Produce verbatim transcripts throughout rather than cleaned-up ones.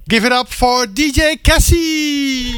Give it up for D J Cassie!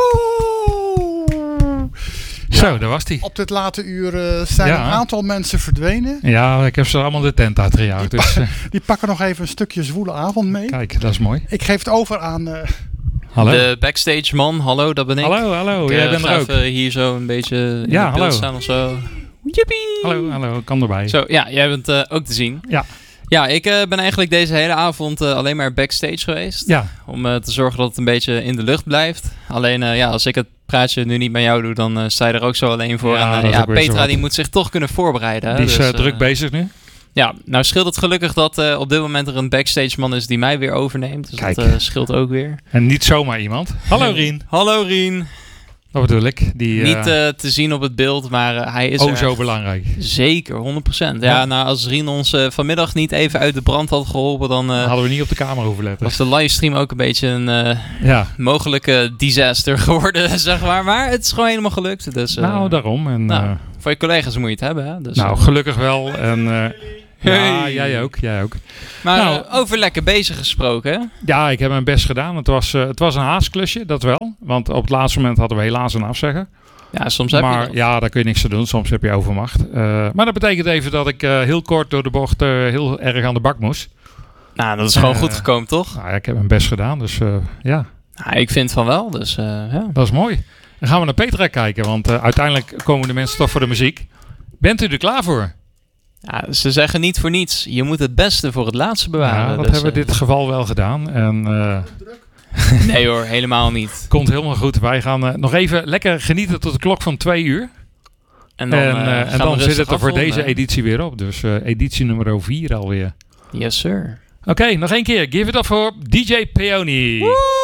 Woe! Zo, daar was die. Op dit late uur uh, zijn Ja. een aantal mensen verdwenen. Ja, ik heb ze allemaal de tent uitgejaagd. Die, Dus, pa- uh, die pakken nog even een stukje zwoele avond mee. kijk, dat is mooi. Ik geef het over aan... Uh, Hallo. De backstage man, hallo, dat ben ik. Hallo, hallo. Ik, Jij uh, bent ga er ook. even hier zo een beetje in Ja, het beeld hallo. staan of zo. Jippie! Hallo, hallo. Kan erbij. Zo, ja, jij bent uh, ook te zien. Ja. Ja, ik uh, ben eigenlijk deze hele avond uh, alleen maar backstage geweest. Ja. Om uh, te zorgen dat het een beetje in de lucht blijft. Alleen, uh, ja, als ik het praatje nu niet met jou doe, dan uh, sta je er ook zo alleen voor. Ja, en uh, dat is ja, ook weer zo Petra wat. die moet zich toch kunnen voorbereiden. Hè? Die is Dus, uh, druk uh, bezig nu. Ja, nou scheelt het gelukkig dat uh, op dit moment er een backstage man is die mij weer overneemt. Dus Kijk. dat uh, scheelt ook weer. En niet zomaar iemand. Hallo Rien. Hallo Rien. Dat bedoel ik. Die, uh, Niet uh, te zien op het beeld, maar uh, hij is oh er zo echt. belangrijk. Zeker, honderd procent. Ja, Ja. nou, als Rien ons uh, vanmiddag niet even uit de brand had geholpen, dan uh, Hadden we niet op de camera hoeven letten. was de livestream ook een beetje een uh, Ja. mogelijke disaster geworden, zeg maar. Maar het is gewoon helemaal gelukt. Dus, uh, Nou, daarom. En, nou, uh, voor je collega's moet je het hebben, hè? Dus, nou, uh, gelukkig wel. En, uh, ja, Hey. jij ook. Jij ook. maar nou, uh, over lekker bezig gesproken, hè? Ja, ik heb mijn best gedaan. Het was, uh, het was een haasklusje, dat wel. Want op het laatste moment hadden we helaas een afzegger. Ja, soms heb je Maar dat. ja, daar kun je niks aan doen. Soms heb je overmacht. Uh, maar dat betekent even dat ik uh, heel kort door de bocht uh, heel erg aan de bak moest. Nou, dat is gewoon Uh, goed gekomen, toch? Nou ja, ik heb mijn best gedaan. Dus uh, ja, Nou, ik vind van wel, dus uh, ja. dat is mooi. Dan gaan we naar Petra kijken. Want uh, uiteindelijk komen de mensen toch voor de muziek. Bent u er klaar voor? ja. Ze zeggen niet voor niets, je moet het beste voor het laatste bewaren. Ja, dat dus, hebben we in uh, dit geval wel gedaan. En uh, Nee hoor, helemaal niet. komt helemaal goed. Wij gaan uh, nog even lekker genieten tot de klok van twee uur. En dan, en uh, uh, gaan en we dan zit rustig het er voor afronden. deze editie weer op. Dus uh, editie nummer vier alweer. Yes, sir. Oké, okay, nog één keer. Give it up voor D J Peony. Woe!